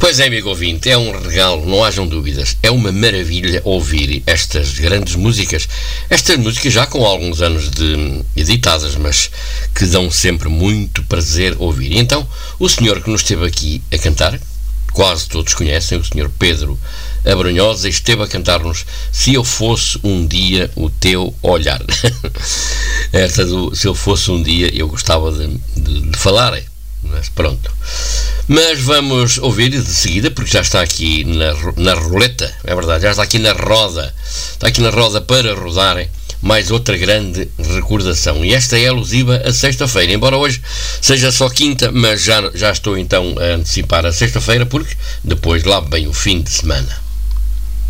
Pois é, amigo ouvinte, é um regalo, não hajam dúvidas. É uma maravilha ouvir estas grandes músicas. Estas músicas já com alguns anos de editadas, mas que dão sempre muito prazer ouvir. E então, o senhor que nos esteve aqui a cantar, quase todos conhecem, o senhor Pedro Abrunhosa, esteve a cantar-nos Se Eu Fosse Um Dia o Teu Olhar. Esta do Se Eu Fosse Um Dia eu gostava de falar, mas pronto. Mas vamos ouvir de seguida, porque já está aqui na roleta, é verdade, já está aqui na roda, para rodar mais outra grande recordação. E esta é alusiva a sexta-feira, embora hoje seja só quinta, mas já estou então a antecipar a sexta-feira, porque depois lá vem o fim de semana.